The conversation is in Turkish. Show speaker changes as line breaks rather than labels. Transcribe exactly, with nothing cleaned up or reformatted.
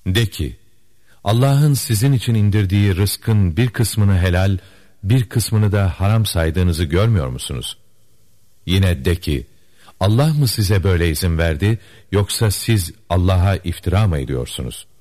De ki, Allah'ın sizin için indirdiği rızkın bir kısmını helal, bir kısmını da haram saydığınızı görmüyor musunuz? Yine de ki, Allah mı size böyle izin verdi, yoksa siz Allah'a iftira mı ediyorsunuz?